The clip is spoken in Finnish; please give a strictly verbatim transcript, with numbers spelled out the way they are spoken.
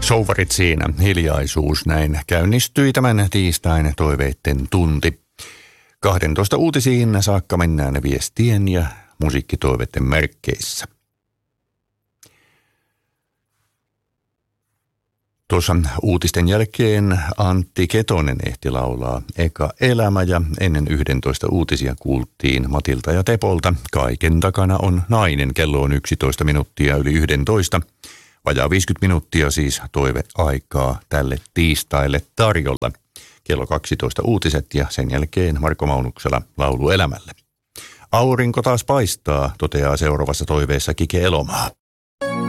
Souvarit siinä, hiljaisuus, näin käynnistyi tämän tiistain toiveitten tunti. kahdentoista uutisiin saakka mennään viestien ja musiikkitoiveiden merkkeissä. Tuossa uutisten jälkeen Antti Ketonen ehti laulaa Eka elämä ja ennen yhdentoista uutisia kuultiin Matilta ja Tepolta. Kaiken takana on nainen, kello on yksitoista minuuttia yli yhdentoista. Vajaa viisikymmentä minuuttia siis toiveaikaa tälle tiistaille tarjolla. Kello kaksitoista uutiset ja sen jälkeen Marko Maunuksella laulu elämälle. Aurinko taas paistaa, toteaa seuraavassa toiveessa Kike Elomaa.